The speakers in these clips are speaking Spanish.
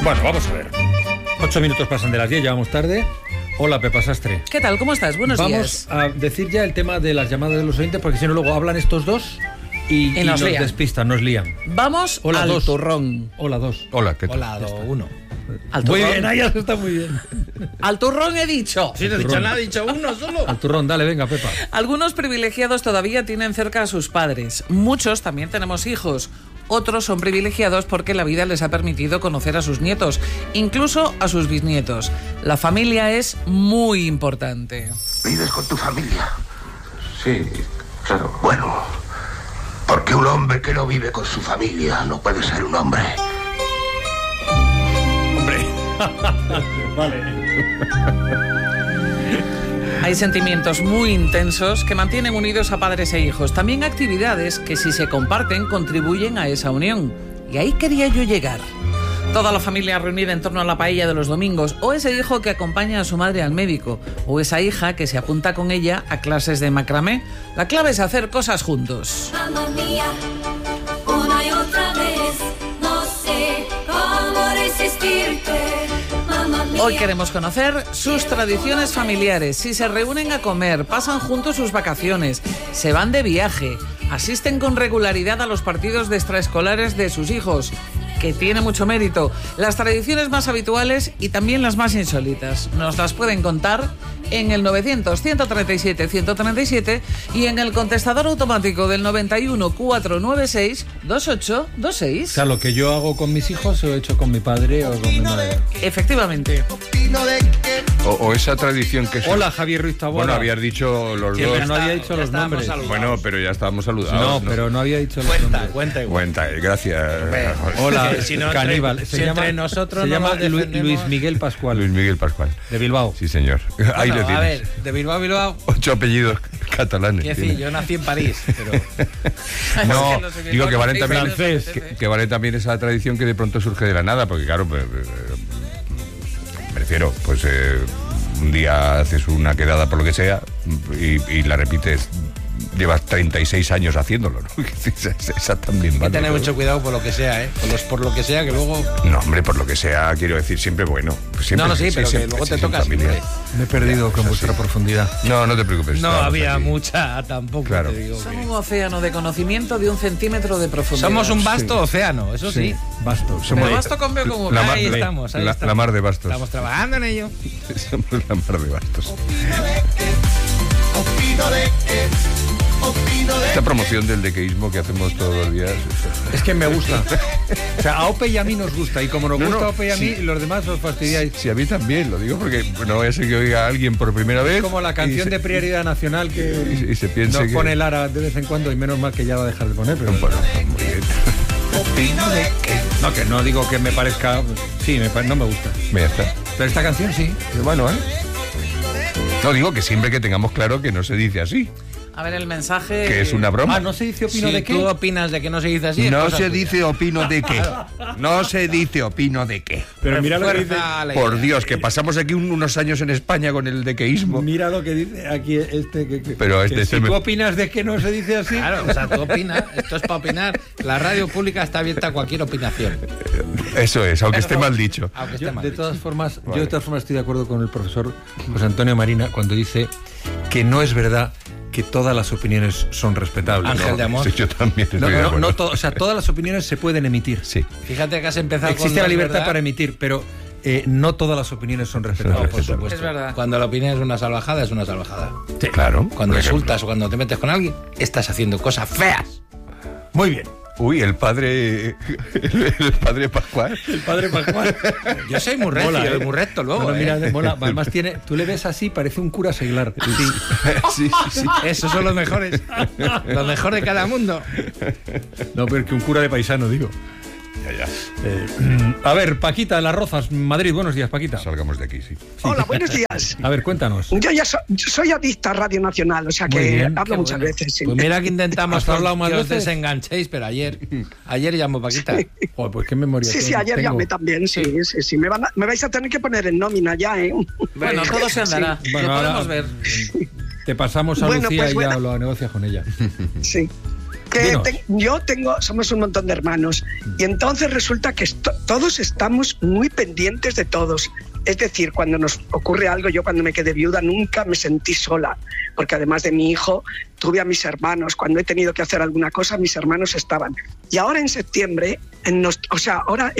Bueno, vamos a ver. 8 minutos pasan de las 10, ya vamos tarde. Hola, Pepa Sastre. ¿Qué tal? ¿Cómo estás? Buenos días. Vamos a decir ya el tema de las llamadas de los oyentes, porque si no luego hablan estos dos y nos despistan, nos lían. Vamos Hola, al dos. turrón. Hola, dos. Hola, ¿qué tal? Hola, uno. Al Muy turrón. bien, ahí está muy bien. Al turrón he dicho. Sí, no he dicho nada, he dicho uno solo. Al turrón, dale, venga, Pepa. Algunos privilegiados todavía tienen cerca a sus padres. Muchos también tenemos hijos. Otros son privilegiados porque la vida les ha permitido conocer a sus nietos, incluso a sus bisnietos. La familia es muy importante. ¿Vives con tu familia? Sí, claro. Bueno, porque un hombre que no vive con su familia no puede ser un hombre. Vale. Hay sentimientos muy intensos que mantienen unidos a padres e hijos. También actividades que, si se comparten, contribuyen a esa unión. Y ahí quería yo llegar. Toda la familia reunida en torno a la paella de los domingos, o ese hijo que acompaña a su madre al médico, o esa hija que se apunta con ella a clases de macramé. La clave es hacer cosas juntos. Mamma mía, una y otra vez, no sé cómo resistirte. Mamma mía. Hoy queremos conocer sus tradiciones familiares. Si se reúnen a comer, pasan juntos sus vacaciones, se van de viaje, asisten con regularidad a los partidos de extraescolares de sus hijos, que tiene mucho mérito. Las tradiciones más habituales y también las más insólitas. Nos las pueden contar en el 900-137-137 y en el contestador automático del 91-496-2826. O sea, lo que yo hago con mis hijos lo he hecho con mi padre o con mi madre. Efectivamente. O esa tradición que... Hola, Javier Ruiz Taboada. Bueno, habías dicho los Sí, dos. pero no había dicho los nombres. Bueno, pero ya estábamos saludados. No, pero no había dicho los nombres. Cuenta igual. Cuenta, gracias. Hola, Si no, caníbal. si entre nosotros se no llama nos defendemos. Luis Miguel Pascual. Luis Miguel Pascual. De Bilbao. Sí, señor. Ahí lo Bueno, a tienes. ver, de Bilbao a Bilbao. 8 apellidos catalanes. Quiero tiene. decir, yo nací en París, pero... No, Es que los digo que vale también, francés. que vale también esa tradición que de pronto surge de la nada, porque claro, me refiero, pues un día haces una quedada por lo que sea y la repites, llevas 36 años haciéndolo, ¿no? Esa también Hay que vale. tener ¿no? mucho cuidado por lo que sea, ¿eh? Por lo que sea, que luego... No, hombre, por lo que sea, quiero decir, siempre bueno. Siempre, No, sí, pero que siempre, luego te sí, toca familia. siempre. Me he perdido con vuestra profundidad. No, no te preocupes. No estamos había aquí. mucha tampoco, Claro. te digo. Son un océano de conocimiento de 1 centímetro de profundidad. Somos un vasto océano, eso sí. Bastos. Pero basto con B como La B. mar- Ahí la- estamos, ahí la- estamos. la mar de bastos. Estamos trabajando en ello. Somos la mar de bastos. Esta promoción del dequeísmo que hacemos todos los días. Es que me gusta. O sea, a Ope y a mí nos gusta. Y como nos No, gusta no, a Ope y a mí, sí. los demás os fastidiáis. Sí, a mí también, lo digo porque no vaya a ser que oiga a alguien por primera vez. Es como la canción de prioridad nacional que y se piense nos que... pone Lara de vez en cuando, y menos mal que ya va a dejar de poner. Pero Bueno, muy bien. no, que no digo que me parezca. Sí, no me gusta. Ya está. Pero esta canción sí. Bueno, ¿eh? No, digo que siempre que tengamos claro que no se dice así, A ver el mensaje. que es una broma. Ah, ¿no se dice opino Si de qué? tú opinas de que no se dice así, es No cosa se tuya. dice opino de qué. No se dice opino de qué. Pero mira lo que dice. Refuerza la Por idea. Dios, que pasamos aquí unos años en España con el dequeísmo. Mira lo que dice aquí este. Pero que este si se me- tú opinas de que no se dice así. Claro, o sea, tú opinas, esto es para opinar. La radio pública está abierta a cualquier opinación. Eso es, aunque esté mal dicho. Aunque esté Yo, mal de dicho. todas formas, Vale. yo de todas formas estoy de acuerdo con el profesor José Antonio Marina cuando dice que no es verdad que todas las opiniones son respetables. Ángel de amor. Sí, yo también estoy No, de acuerdo. o sea, todas las opiniones se pueden emitir. Sí. Fíjate que has empezado Existe con la no es libertad verdad. para emitir, pero no todas las opiniones son No, respetables. por supuesto. Es verdad. Cuando la opinión es una salvajada, es una salvajada. Sí, claro. Cuando Por ejemplo. insultas o cuando te metes con alguien, estás haciendo cosas feas. Muy bien. Uy, el padre Pascual. El padre Pascual. Yo soy muy recio, Mola, ¿eh? muy recto luego. Bueno, ¿eh? mira, mola. Además tú le ves así, parece un cura seglar. Sí. Sí, sí, sí. Esos son los mejores. Lo mejor de cada mundo. No, pero que un cura de paisano, digo. Ya. A ver, Paquita de Las Rozas, Madrid. Buenos días, Paquita. Salgamos de aquí, sí. Hola, buenos días. A ver, cuéntanos. Yo ya yo soy adicta a Radio Nacional, o sea Muy que bien, hablo Qué muchas bueno. veces. Sí. Pues mira que intentamos ¿Has hablado más que os veces? desenganchéis, pero ayer llamó Paquita. Joder, pues qué memoria. Sí, ayer tengo. llamé también, sí. Me vais a tener que poner en nómina ya, ¿eh? Bueno, todo se andará. Bueno, Lo ahora podemos ver. te pasamos a Bueno, Lucía pues y ya bueno. lo negocias con ella. Sí. Somos un montón de hermanos y entonces resulta que todos estamos muy pendientes de todos. Es decir, cuando nos ocurre algo, yo cuando me quedé viuda nunca me sentí sola, porque además de mi hijo, tuve a mis hermanos. Cuando he tenido que hacer alguna cosa, mis hermanos estaban. Y ahora en septiembre, ahora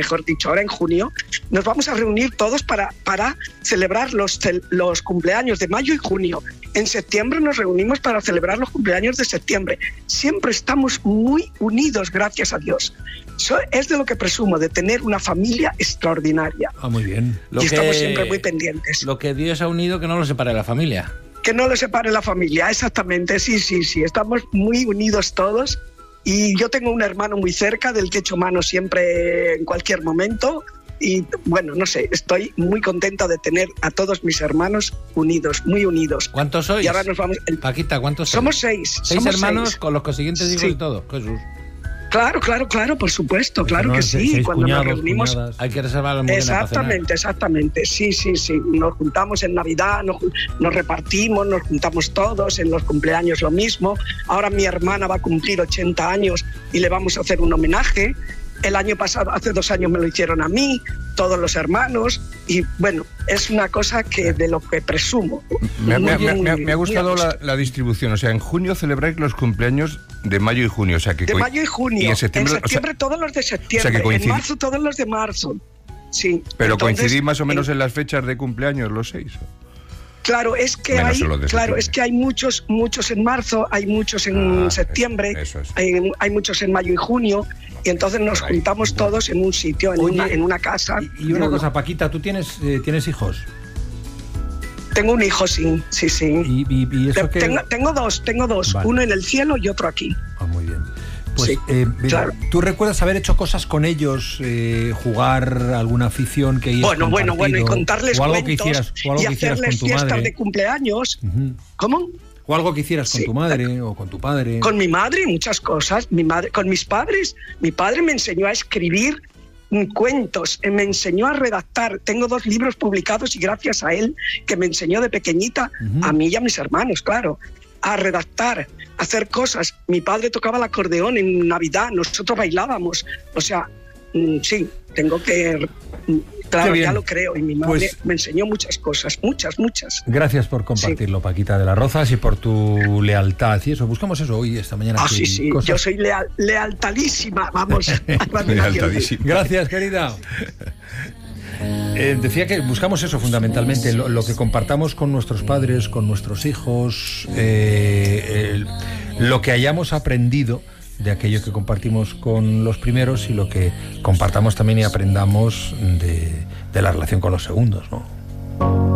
en junio, nos vamos a reunir todos para celebrar los cumpleaños de mayo y junio. En septiembre nos reunimos para celebrar los cumpleaños de septiembre. Siempre estamos muy unidos, gracias a Dios. Es de lo que presumo, de tener una familia extraordinaria. Ah, muy bien. Estamos siempre muy pendientes. Lo que Dios ha unido, que no lo separe la familia. Que no lo separe la familia, exactamente, sí. Estamos muy unidos todos y yo tengo un hermano muy cerca del que echo mano siempre en cualquier momento y bueno, no sé, estoy muy contenta de tener a todos mis hermanos unidos, muy unidos. ¿Cuántos sois? Y ahora nos vamos... Paquita, ¿cuántos sois? Somos 6. ¿6 hermanos con los consiguientes hijos y todo? Jesús. Claro, por supuesto, claro que sí. Cuando cuñados, nos reunimos... cuñadas. Hay que reservar la morena para cenar. Exactamente. Sí. Nos juntamos en Navidad, nos repartimos, nos juntamos todos, en los cumpleaños lo mismo. Ahora mi hermana va a cumplir 80 años y le vamos a hacer un homenaje. El año pasado, hace 2 años me lo hicieron a mí, todos los hermanos, y bueno, es una cosa que de lo que presumo. Me ha gustado la distribución, o sea, en junio celebráis los cumpleaños de mayo y junio, o sea que... De mayo y junio, y en septiembre todos los de septiembre, en marzo todos los de marzo, sí. Pero entonces, coincidís más o menos en las fechas de cumpleaños los 6. Claro, es que hay muchos en marzo, hay muchos en septiembre, hay muchos en mayo y junio, y entonces nos juntamos todos en un sitio, en una casa. Y una cosa, Paquita, ¿tú tienes hijos? Tengo un hijo, sí. ¿Y eso qué? Tengo dos, vale. Uno en el cielo y otro aquí. Ah, muy bien. Pues, sí, claro. ¿Tú recuerdas haber hecho cosas con ellos, jugar alguna afición que hayas compartido? Bueno, y contarles cuentos y hacerles fiestas de cumpleaños? Uh-huh. ¿Cómo? O algo que hicieras con tu madre o con tu padre. Con mi madre, muchas cosas. Con mis padres. Mi padre me enseñó a escribir cuentos, me enseñó a redactar. Tengo 2 libros publicados y gracias a él, que me enseñó de pequeñita, a mí y a mis hermanos, claro, a redactar, a hacer cosas. Mi padre tocaba el acordeón en Navidad, nosotros bailábamos. O sea, sí, tengo que... Claro, ya lo creo, y mi madre me enseñó muchas cosas, muchas. Gracias por compartirlo, sí. Paquita de las Rozas, y por tu lealtad. Y eso, buscamos eso hoy, esta mañana. Sí, cosas. Yo soy lealtadísima, vamos. Lealtadísima. Gracias, querida. Decía que buscamos eso fundamentalmente, lo que compartamos con nuestros padres, con nuestros hijos, lo que hayamos aprendido de aquello que compartimos con los primeros y lo que compartamos también y aprendamos de la relación con los segundos, ¿no?